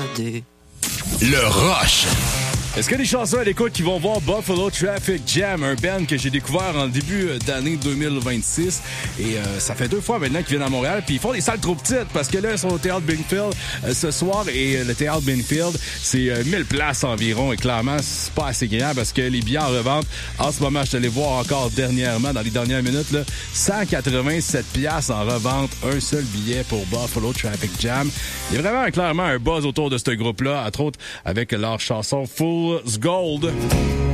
balader. Le Rush. Est-ce que les chanceux à l'écoute qui vont voir Buffalo Traffic Jam, un band que j'ai découvert en début d'année 2026, et ça fait 2 fois maintenant qu'ils viennent à Montréal, puis ils font des salles trop petites, parce que là, ils sont au Théâtre Binfield ce soir, et le Théâtre Binfield, c'est 1000 places environ, et clairement, c'est pas assez grand, parce que les billets en revente, en ce moment, je te les vois encore dernièrement, dans les dernières minutes, là, 187 piastres en revente, un seul billet pour Buffalo Traffic Jam. Il y a vraiment clairement un buzz autour de ce groupe-là, entre autres avec leur chanson Fool's Gold.